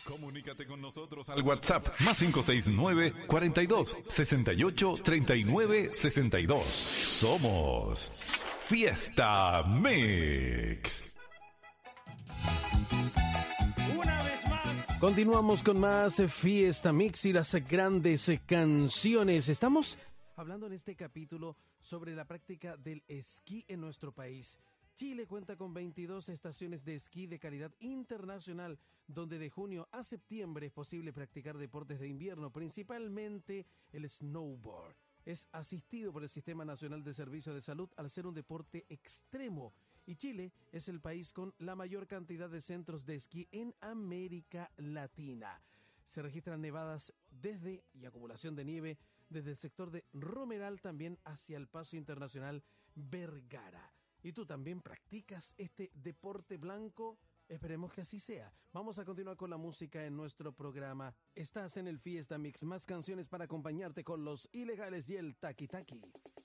Comunícate con nosotros al WhatsApp más 569 42 68 39 62. Somos Fiesta Mix. Una vez más. Continuamos con más Fiesta Mix y las grandes canciones. Estamos hablando en este capítulo sobre la práctica del esquí en nuestro país. Chile cuenta con 22 estaciones de esquí de calidad internacional, donde de junio a septiembre es posible practicar deportes de invierno, principalmente el snowboard. Es asistido por el Sistema Nacional de Servicios de Salud al ser un deporte extremo. Y Chile es el país con la mayor cantidad de centros de esquí en América Latina. Se registran nevadas y acumulación de nieve desde el sector de Romeral también hacia el Paso Internacional Vergara. ¿Y tú también practicas este deporte blanco? Esperemos que así sea. Vamos a continuar con la música en nuestro programa. Estás en el Fiesta Mix, más canciones para acompañarte con Los Ilegales y el Taki Taki.